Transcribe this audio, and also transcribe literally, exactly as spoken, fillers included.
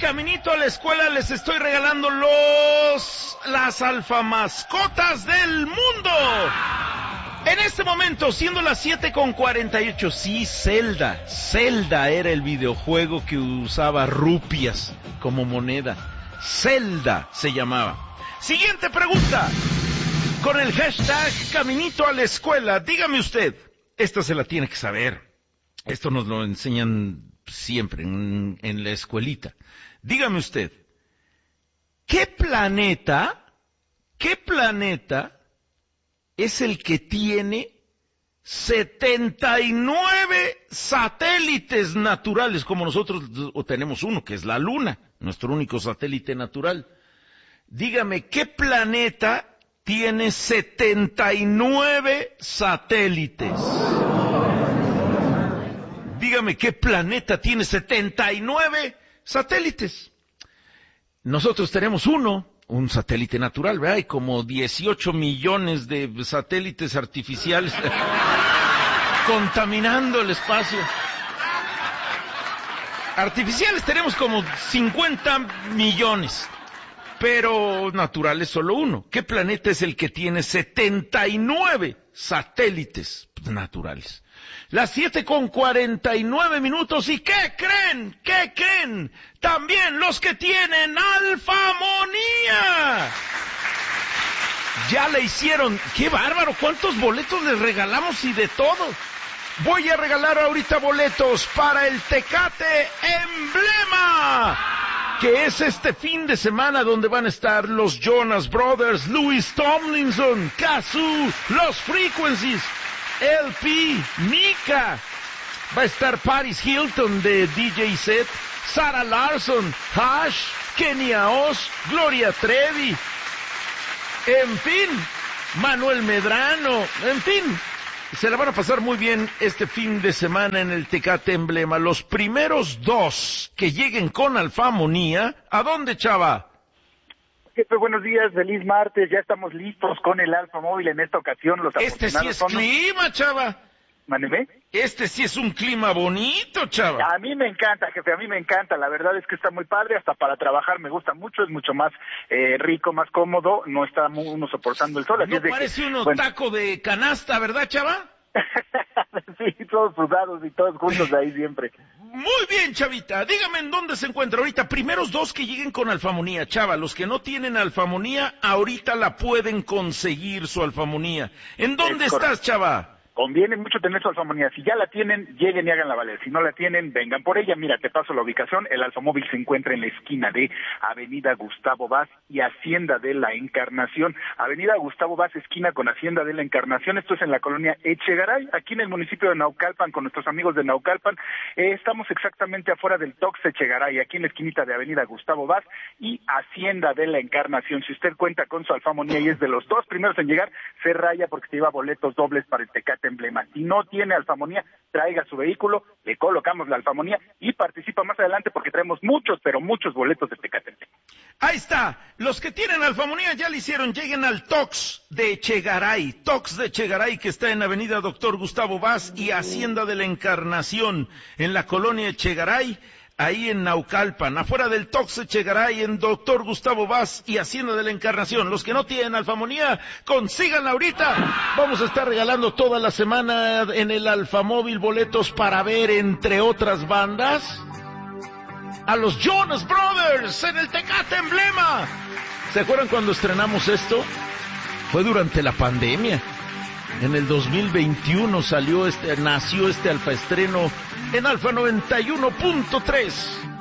caminito a la escuela les estoy regalando los las alfamascotas del mundo. En este momento, siendo las siete con cuarenta y ocho, sí, Zelda, Zelda era el videojuego que usaba rupias como moneda. Zelda se llamaba. Siguiente pregunta. Con el hashtag Caminito a la Escuela, dígame usted, esta se la tiene que saber. Esto nos lo enseñan siempre en, en la escuelita. Dígame usted, ¿qué planeta, qué planeta es el que tiene setenta y nueve satélites naturales, como nosotros o tenemos uno, que es la Luna, nuestro único satélite natural? Dígame, ¿qué planeta tiene setenta y nueve satélites? Dígame, ¿qué planeta tiene setenta y nueve satélites? Nosotros tenemos uno. Un satélite natural, ¿verdad? Hay como dieciocho millones de satélites artificiales contaminando el espacio. Artificiales tenemos como cincuenta millones, pero naturales solo uno. ¿Qué planeta es el que tiene setenta y nueve satélites naturales? Las siete con cuarenta y nueve minutos, ¿y qué creen? ¿Qué creen? También los que tienen alfamonía. Ya le hicieron, qué bárbaro, cuántos boletos les regalamos y de todo. Voy a regalar ahorita boletos para el Tecate Emblema, que es este fin de semana donde van a estar los Jonas Brothers, Louis Tomlinson, Kazoo, los Frequencies, L P, Mika, va a estar Paris Hilton de D J Set, Sarah Larson, Hash, Kenia Oz, Gloria Trevi, en fin, Manuel Medrano, en fin, se la van a pasar muy bien este fin de semana en el Tecate Emblema. Los primeros dos que lleguen con alfamonía, ¿a dónde, chava? Jefe, buenos días, feliz martes, ya estamos listos con el Alfa Móvil en esta ocasión. Los este sí es clima, chava. ¿Mándeme? Este sí es un clima bonito, chava. A mí me encanta, jefe, a mí me encanta, la verdad es que está muy padre, hasta para trabajar me gusta mucho, es mucho más eh, rico, más cómodo, no está uno soportando el sol. Así no es de parece que, uno bueno. taco de canasta, ¿verdad, chava? Sí, todos sudados y todos juntos de ahí siempre. Muy bien, chavita, dígame en dónde se encuentra ahorita. Primeros dos que lleguen con alfamonía, chava. Los que no tienen alfamonía, ahorita la pueden conseguir su alfamonía. ¿En dónde Es estás, correcto. chava? Conviene mucho tener su alfamonía. Si ya la tienen, lleguen y háganla valer. Si no la tienen, vengan por ella. Mira, te paso la ubicación. El Alfamóvil se encuentra en la esquina de Avenida Gustavo Vaz y Hacienda de la Encarnación. Avenida Gustavo Vaz, esquina con Hacienda de la Encarnación. Esto es en la colonia Echegaray, aquí en el municipio de Naucalpan, con nuestros amigos de Naucalpan. Eh, estamos exactamente afuera del Tox Echegaray, aquí en la esquinita de Avenida Gustavo Vaz y Hacienda de la Encarnación. Si usted cuenta con su alfamonía y es de los dos primeros en llegar, se raya porque se lleva boletos dobles para el Tecate Emblema. Si no tiene alfamonía, traiga su vehículo, le colocamos la alfamonía y participa más adelante porque traemos muchos, pero muchos boletos de Tecate Emblema. Ahí está, los que tienen alfamonía ya le hicieron, lleguen al Tox de Echegaray, Tox de Echegaray que está en Avenida Doctor Gustavo Vaz y Hacienda de la Encarnación, en la colonia Echegaray, ahí en Naucalpan, afuera del Tox Echegaray, en Doctor Gustavo Vaz y Hacienda de la Encarnación. Los que no tienen alfamonía, consíganla ahorita. Vamos a estar regalando toda la semana en el Alfamóvil boletos para ver, entre otras bandas, a los Jonas Brothers en el Tecate Emblema. ¿Se acuerdan cuando estrenamos esto? Fue durante la pandemia. En el dos mil veintiuno salió este, nació este alfaestreno en Alfa noventa y uno punto tres.